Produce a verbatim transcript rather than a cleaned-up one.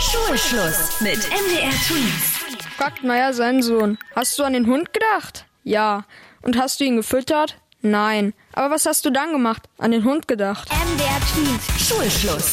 Schulschluss mit M D R Twins. Fragt Maya seinen Sohn. Hast du an den Hund gedacht? Ja. Und hast du ihn gefüttert? Nein. Aber was hast du dann gemacht? An den Hund gedacht. M D R Twins. Schulschluss.